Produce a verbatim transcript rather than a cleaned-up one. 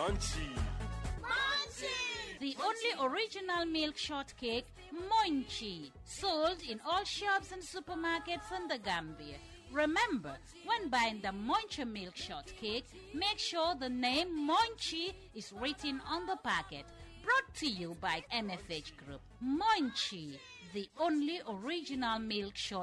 Munchie. Munchie! The only original milk shortcake, Munchie, sold in all shops and supermarkets in the Gambia. Remember, when buying the Munchie milk shortcake, make sure the name Munchie is written on the packet. Brought to you by M F H Group. Munchie, the only original milk shortcake.